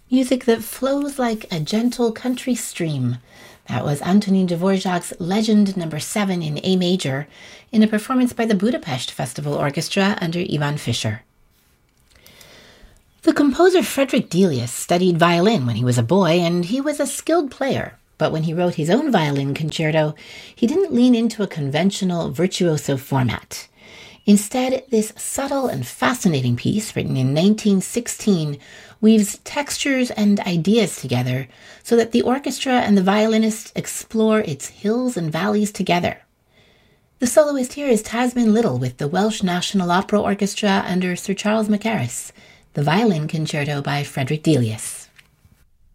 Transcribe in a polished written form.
Music that flows like a gentle country stream. That was Antonin Dvorak's Legend No. 7 in A major in a performance by the Budapest Festival Orchestra under Ivan Fischer. The composer Frederick Delius studied violin when he was a boy, and he was a skilled player. But when he wrote his own violin concerto, he didn't lean into a conventional virtuoso format. Instead, this subtle and fascinating piece, written in 1916, weaves textures and ideas together so that the orchestra and the violinist explore its hills and valleys together. The soloist here is Tasman Little with the Welsh National Opera Orchestra under Sir Charles Mackerras, the violin concerto by Frederick Delius.